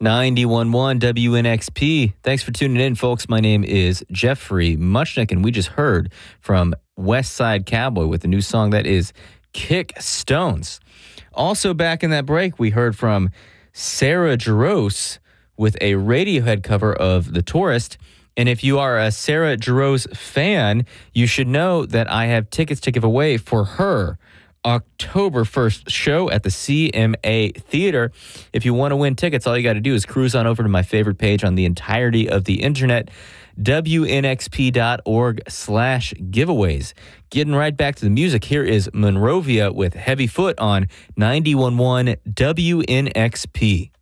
91.1 WNXP. Thanks for tuning in, folks. My name is Jeffrey Muchnick, and we just heard from West Side Cowboy with a new song that is Kick Stones. Also back in that break, we heard from Sarah Jarosz with a Radiohead cover of The Tourist. And if you are a Sarah Jarosz fan, you should know that I have tickets to give away for her October 1st show at the CMA Theater. If you want to win tickets, all you got to do is cruise on over to my favorite page on the entirety of the internet, WNXP.org/giveaways. Getting right back to the music, here is Monrovia with Heavy Foot on 91.1 WNXP.